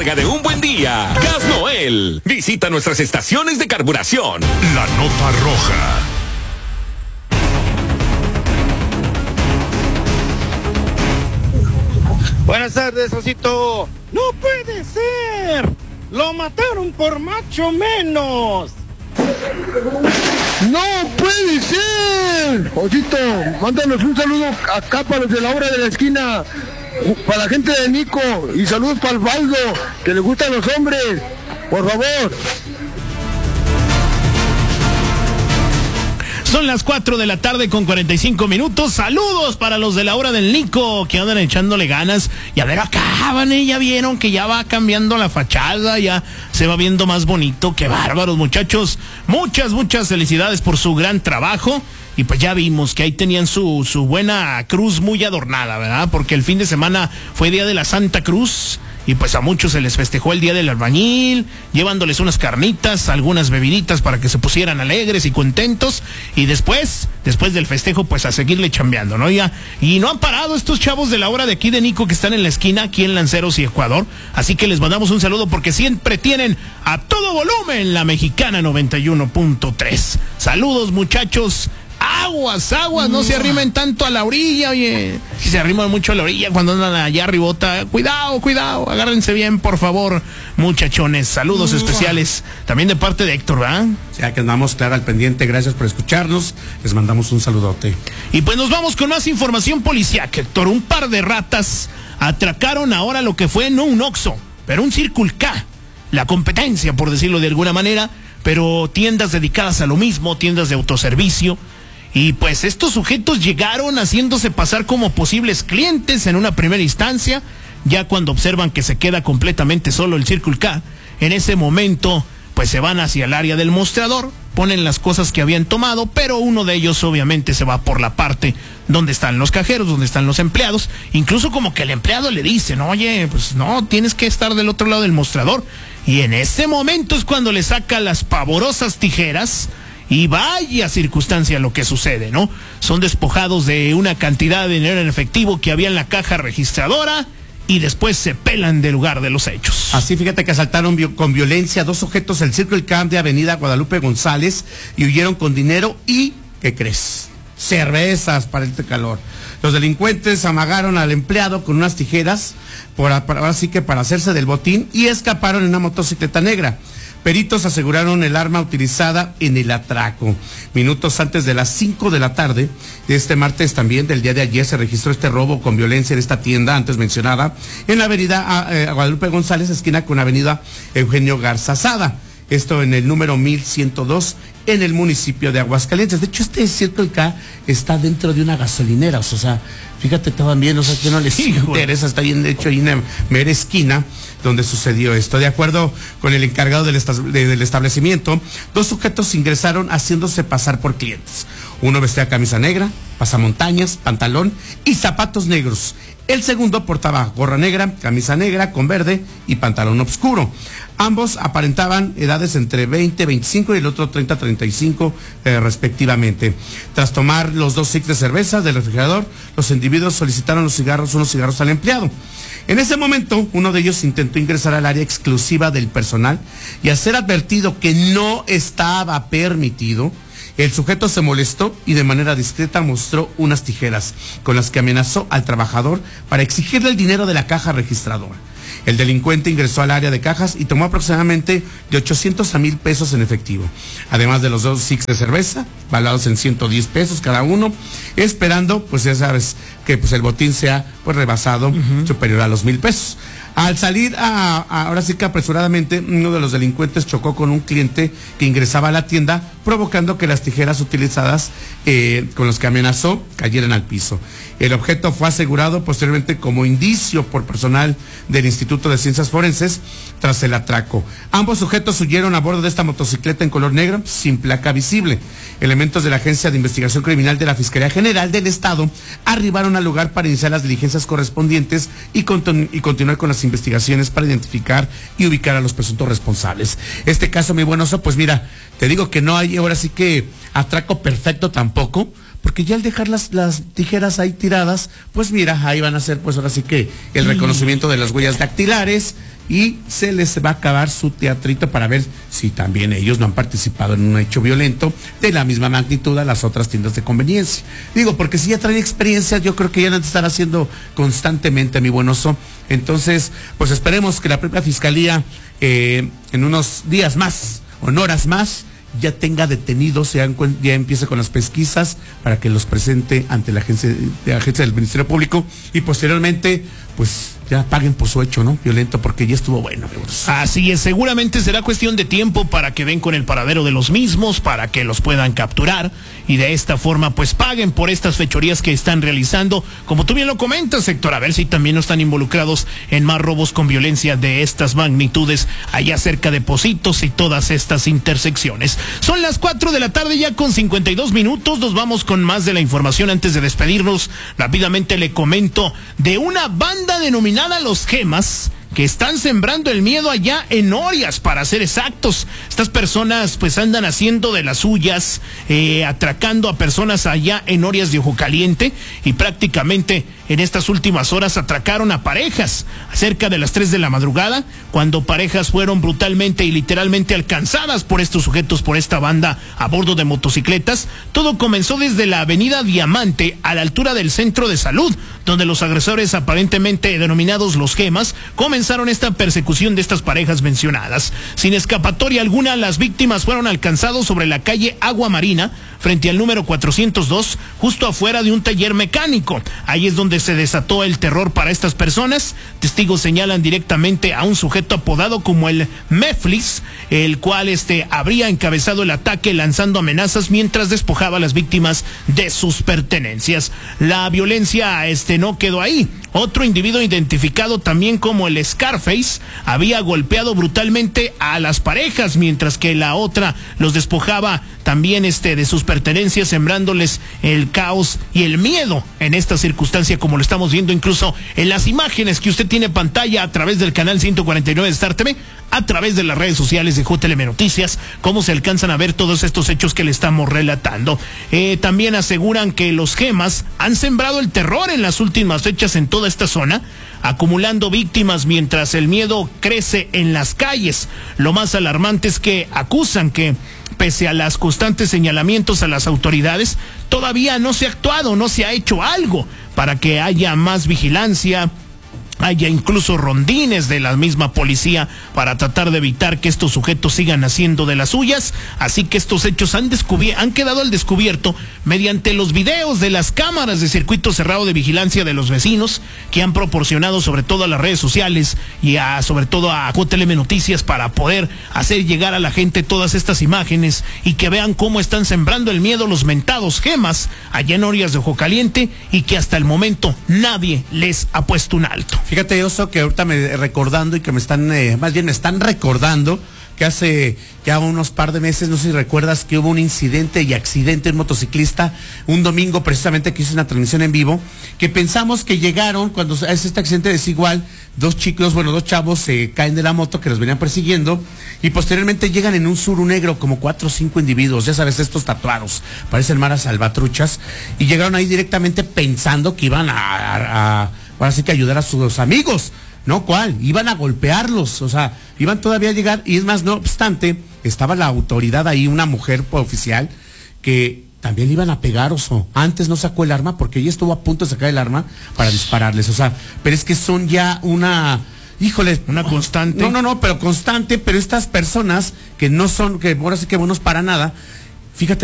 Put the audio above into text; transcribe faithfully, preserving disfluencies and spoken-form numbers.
recarga de un buen día. Gas Noel. Visita nuestras estaciones de carburación. La nota roja. Buenas tardes, Osito. No puede ser. Lo mataron por macho menos. ¡No puede ser! Osito, mándanos un saludo acá para los de la obra de la esquina, para la gente de Nico, y saludos para el Baldo, que le gustan los hombres, por favor. Son las cuatro de la tarde con cuarenta y cinco minutos. Saludos para los de la hora del Nico que andan echándole ganas. Y a ver, acaban, ¿eh? Ya vieron que ya va cambiando la fachada, ya se va viendo más bonito. Qué bárbaros, muchachos. Muchas, muchas felicidades por su gran trabajo. Y pues ya vimos que ahí tenían su, su buena cruz muy adornada, ¿verdad? Porque el fin de semana fue Día de la Santa Cruz. Y pues a muchos se les festejó el Día del Albañil, llevándoles unas carnitas, algunas bebiditas para que se pusieran alegres y contentos. Y después, después del festejo, pues a seguirle chambeando, ¿no? Ya, y no han parado estos chavos de la hora de aquí de Nico que están en la esquina, aquí en Lanceros y Ecuador. Así que les mandamos un saludo porque siempre tienen a todo volumen la Mexicana noventa y uno punto tres. Saludos, muchachos. Aguas, aguas, no se arrimen tanto a la orilla, oye. Si se arriman mucho a la orilla cuando andan allá arribota, cuidado, cuidado, agárrense bien, por favor, muchachones. Saludos especiales también de parte de Héctor, ¿verdad? Ya que andamos, claro, al pendiente, gracias por escucharnos, les mandamos un saludote. Y pues nos vamos con más información policíaca, Héctor. Un par de ratas atracaron ahora lo que fue no un Oxxo, pero un Circle K, la competencia, por decirlo de alguna manera, pero tiendas dedicadas a lo mismo, tiendas de autoservicio. Y pues estos sujetos llegaron haciéndose pasar como posibles clientes en una primera instancia. Ya cuando observan que se queda completamente solo el Circle K, en ese momento pues se van hacia el área del mostrador, ponen las cosas que habían tomado, pero uno de ellos obviamente se va por la parte donde están los cajeros, donde están los empleados. Incluso como que el empleado le dice, no, oye, pues no, tienes que estar del otro lado del mostrador. Y en ese momento es cuando le saca las pavorosas tijeras. Y vaya circunstancia lo que sucede, ¿no? Son despojados de una cantidad de dinero en efectivo que había en la caja registradora y después se pelan del lugar de los hechos. Así, fíjate que asaltaron vi- con violencia a dos sujetos del Circle K de Avenida Guadalupe González y huyeron con dinero y, ¿qué crees? Cervezas para este calor. Los delincuentes amagaron al empleado con unas tijeras, por, ahora sí que para hacerse del botín, y escaparon en una motocicleta negra. Peritos aseguraron el arma utilizada en el atraco. Minutos antes de las cinco de la tarde de este martes también, del día de ayer, se registró este robo con violencia en esta tienda antes mencionada, en la avenida eh, Guadalupe González, esquina con avenida Eugenio Garza Sada. Esto en el número mil ciento dos en el municipio de Aguascalientes. De hecho, este Circle K está dentro de una gasolinera, o sea, fíjate también, o sea, que no les interesa, está bien, de hecho, ahí en la mera esquina donde sucedió esto. De acuerdo con el encargado del, esta, de, del establecimiento, dos sujetos ingresaron haciéndose pasar por clientes. Uno vestía camisa negra, pasamontañas, pantalón y zapatos negros. El segundo portaba gorra negra, camisa negra con verde y pantalón oscuro. Ambos aparentaban edades entre veinte, veinticinco y el otro treinta, treinta y cinco eh, respectivamente. Tras tomar los dos six de cerveza del refrigerador, los individuos solicitaron los cigarros, unos cigarros al empleado. En ese momento, uno de ellos intentó ingresar al área exclusiva del personal y al ser advertido que no estaba permitido, el sujeto se molestó y de manera discreta mostró unas tijeras con las que amenazó al trabajador para exigirle el dinero de la caja registradora. El delincuente ingresó al área de cajas y tomó aproximadamente de ochocientos a mil pesos en efectivo, además de los dos six de cerveza, valuados en ciento diez pesos cada uno, esperando, pues ya sabes, que pues el botín sea pues rebasado, uh-huh. superior a los mil pesos. Al salir, a, a, ahora sí que apresuradamente, uno de los delincuentes chocó con un cliente que ingresaba a la tienda, provocando que las tijeras utilizadas eh, con los que amenazó cayeran al piso. El objeto fue asegurado posteriormente como indicio por personal del Instituto de Ciencias Forenses tras el atraco. Ambos sujetos huyeron a bordo de esta motocicleta en color negro, sin placa visible. Elementos de la Agencia de Investigación Criminal de la Fiscalía General del Estado arribaron al lugar para iniciar las diligencias correspondientes y, continu- y continuar con las investigaciones para identificar y ubicar a los presuntos responsables. Este caso, mi buen oso, pues mira, te digo que no hay ahora sí que atraco perfecto tampoco, porque ya al dejar las, las tijeras ahí tiradas, pues mira, ahí van a hacer pues ahora sí que el reconocimiento de las huellas dactilares y se les va a acabar su teatrito para ver si también ellos no han participado en un hecho violento de la misma magnitud a las otras tiendas de conveniencia. Digo, porque si ya traen experiencia, yo creo que ya han de estar haciendo constantemente, mi buen oso. Entonces, pues esperemos que la propia fiscalía eh, en unos días más o en horas más ya tenga detenidos, ya, ya empiece con las pesquisas para que los presente ante la agencia, la agencia del Ministerio Público y posteriormente pues ya paguen por su hecho, ¿no? Violento, porque ya estuvo bueno, amigos. Así es, seguramente será cuestión de tiempo para que den con el paradero de los mismos, para que los puedan capturar y de esta forma pues paguen por estas fechorías que están realizando. Como tú bien lo comentas, Héctor, a ver si también no están involucrados en más robos con violencia de estas magnitudes allá cerca de Pocitos y todas estas intersecciones. Son las cuatro de la tarde ya con cincuenta y dos minutos, nos vamos con más de la información antes de despedirnos. Rápidamente le comento de una banda denominada Los Gemas, que están sembrando el miedo allá en Orias, para ser exactos. Estas personas pues andan haciendo de las suyas, eh, atracando a personas allá en Orias de Ojo Caliente, y prácticamente en estas últimas horas atracaron a parejas cerca de las tres de la madrugada, cuando parejas fueron brutalmente y literalmente alcanzadas por estos sujetos, por esta banda a bordo de motocicletas. Todo comenzó desde la avenida Diamante a la altura del centro de salud, donde los agresores aparentemente denominados Los Gemas comenzaron esta persecución de estas parejas mencionadas. Sin escapatoria alguna, las víctimas fueron alcanzados sobre la calle Agua Marina, frente al número cuatrocientos dos, justo afuera de un taller mecánico. Ahí es donde se desató el terror para estas personas. Testigos señalan directamente a un sujeto apodado como el Meflis, el cual este habría encabezado el ataque lanzando amenazas mientras despojaba a las víctimas de sus pertenencias. La violencia este no quedó ahí. Otro individuo identificado también como el Scarface había golpeado brutalmente a las parejas, mientras que la otra los despojaba también este de sus pertenencias, sembrándoles el caos y el miedo en esta circunstancia, como lo estamos viendo incluso en las imágenes que usted tiene en pantalla a través del canal ciento cuarenta y nueve de Star T V, a través de las redes sociales de J L M Noticias, cómo se alcanzan a ver todos estos hechos que le estamos relatando. Eh, también aseguran que los Gemas han sembrado el terror en las últimas fechas en toda esta zona, acumulando víctimas mientras el miedo crece en las calles. Lo más alarmante es que acusan que, pese a los constantes señalamientos a las autoridades, todavía no se ha actuado, no se ha hecho algo para que haya más vigilancia, haya incluso rondines de la misma policía para tratar de evitar que estos sujetos sigan haciendo de las suyas. Así que estos hechos han, han quedado al descubierto mediante los videos de las cámaras de circuito cerrado de vigilancia de los vecinos, que han proporcionado sobre todo a las redes sociales y a, sobre todo a J L M Noticias, para poder hacer llegar a la gente todas estas imágenes y que vean cómo están sembrando el miedo los mentados Gemas allá en Orias de Ojo Caliente, y que hasta el momento nadie les ha puesto un alto. Fíjate, Oso, que ahorita me recordando y que me están, eh, más bien me están recordando que hace ya unos par de meses, no sé si recuerdas, que hubo un incidente y accidente en motociclista un domingo precisamente, que hice una transmisión en vivo, que pensamos que llegaron, cuando es este accidente desigual, dos chicos, bueno, dos chavos se eh, caen de la moto que los venían persiguiendo, y posteriormente llegan en un suru negro como cuatro o cinco individuos, ya sabes, estos tatuados, parecen maras salvatruchas, y llegaron ahí directamente pensando que iban a, a, a ahora sí que ayudar a sus amigos. No, ¿cuál? Iban a golpearlos, o sea, iban todavía a llegar, y es más, no obstante, estaba la autoridad ahí, una mujer oficial, que también le iban a pegar, Oso. Antes no sacó el arma, porque ella estuvo a punto de sacar el arma para dispararles, o sea, pero es que son ya una, híjole, una constante. No, no, no, pero constante, pero estas personas que no son, que ahora sí que buenos para nada, fíjate.